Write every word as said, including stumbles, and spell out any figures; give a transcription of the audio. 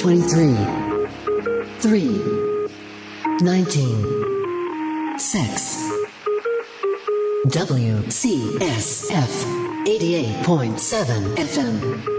twenty-three, three, nineteen, six. W C S F eighty-eight point seven F M.